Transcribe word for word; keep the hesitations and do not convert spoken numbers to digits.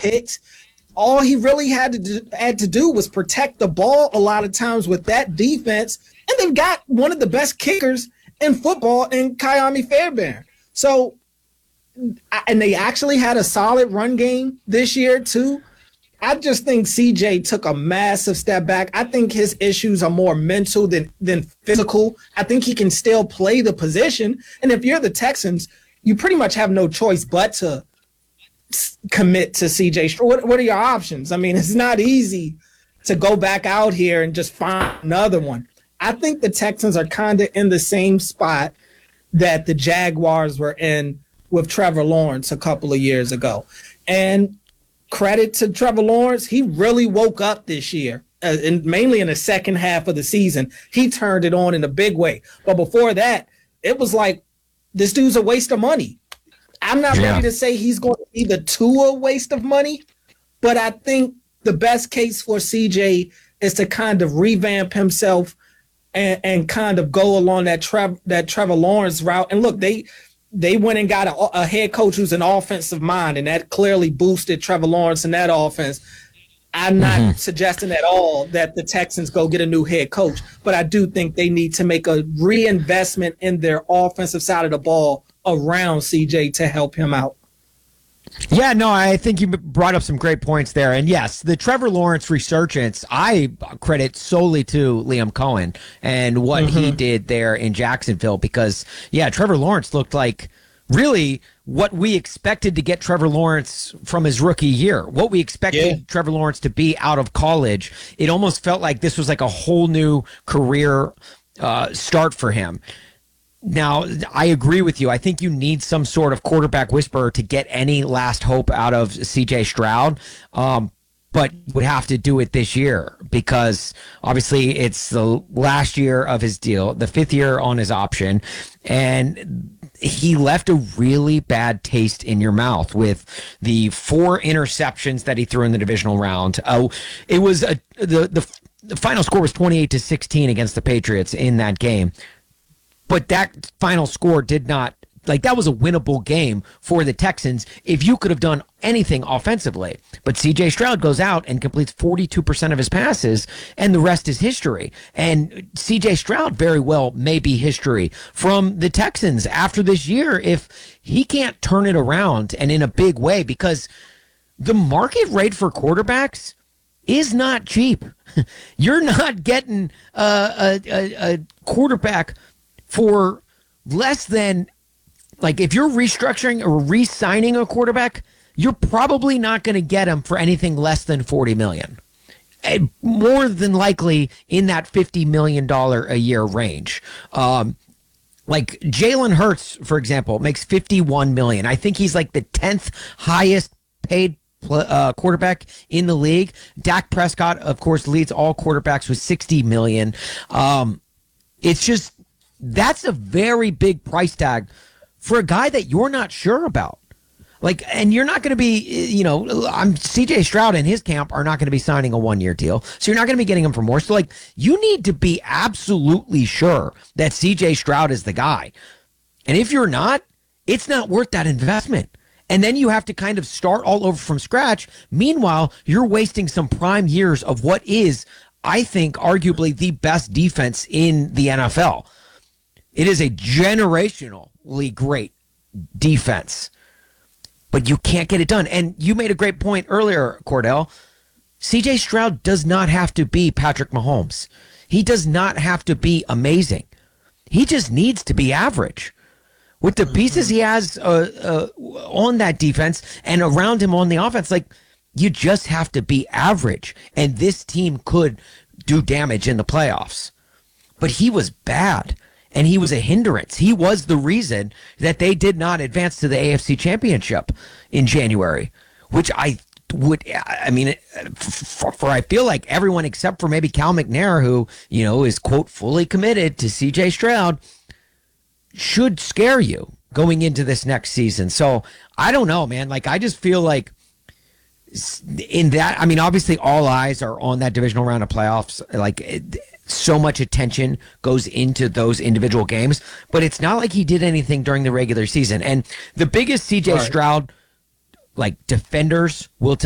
picks. All he really had to do, had to do was protect the ball a lot of times with that defense, and they've got one of the best kickers in football in Kayami Fairbairn. So, and they actually had a solid run game this year too. I just think C J took a massive step back. I think his issues are more mental than than physical. I think he can still play the position, and if you're the Texans, you pretty much have no choice but to commit to C J. What, what are your options? I mean, it's not easy to go back out here and just find another one. I think the Texans are kind of in the same spot that the Jaguars were in with Trevor Lawrence a couple of years ago. And credit to Trevor Lawrence, he really woke up this year, uh, and mainly in the second half of the season. He turned it on in a big way. But before that, it was like, this dude's a waste of money. I'm not yeah. ready to say he's going to be the Tua waste of money, but I think the best case for C J is to kind of revamp himself and, and kind of go along that Trev, that Trevor Lawrence route. And look, they they went and got a, a head coach who's an offensive mind, and that clearly boosted Trevor Lawrence in that offense. I'm not mm-hmm. suggesting at all that the Texans go get a new head coach, but I do think they need to make a reinvestment in their offensive side of the ball around C J to help him out. Yeah, no, I think you brought up some great points there. And yes, the Trevor Lawrence resurgence, I credit solely to Liam Cohen and what mm-hmm. he did there in Jacksonville, because, yeah, Trevor Lawrence looked like really what we expected to get Trevor Lawrence from his rookie year, what we expected yeah. Trevor Lawrence to be out of college. It almost felt like this was like a whole new career uh, start for him. Now, I agree with you. I think you need some sort of quarterback whisperer to get any last hope out of C J Stroud, um, but would have to do it this year because obviously it's the last year of his deal, the fifth year on his option, and he left a really bad taste in your mouth with the four interceptions that he threw in the divisional round. Oh, it was a, the, the the final score was twenty-eight to sixteen against the Patriots in that game. But that final score did not, like, that was a winnable game for the Texans if you could have done anything offensively. But C J Stroud goes out and completes forty-two percent of his passes, and the rest is history. And C J Stroud very well may be history from the Texans after this year if he can't turn it around and in a big way, because the market rate for quarterbacks is not cheap. You're not getting a, a, a quarterback for less than, like, if you're restructuring or re-signing a quarterback, you're probably not going to get him for anything less than forty million dollars. And more than likely in that fifty million dollars a year range. Um, like Jalen Hurts, for example, makes fifty-one million dollars. I think he's like the tenth highest paid uh, quarterback in the league. Dak Prescott, of course, leads all quarterbacks with sixty million dollars. Um, it's just, that's a very big price tag for a guy that you're not sure about. Like, and you're not going to be, you know, I'm C J Stroud and his camp are not going to be signing a one-year deal. So you're not going to be getting him for more. So, like, you need to be absolutely sure that C J Stroud is the guy. And if you're not, it's not worth that investment. And then you have to kind of start all over from scratch. Meanwhile, you're wasting some prime years of what is, I think, arguably the best defense in the N F L. It is a generationally great defense, but you can't get it done. And you made a great point earlier, Cordell. C J Stroud does not have to be Patrick Mahomes. He does not have to be amazing. He just needs to be average. With the pieces he has uh, uh, on that defense and around him on the offense, like, you just have to be average. And this team could do damage in the playoffs. But he was bad. And he was a hindrance. He was the reason that they did not advance to the A F C Championship in January, which I would, I mean, for, for I feel like everyone except for maybe Cal McNair, who, you know, is, quote, fully committed to C J Stroud, should scare you going into this next season. So I don't know, man. Like, I just feel like in that, I mean, obviously all eyes are on that divisional round of playoffs. Like, it, so much attention goes into those individual games, but it's not like he did anything during the regular season. And the biggest C J Stroud, like, defenders will tell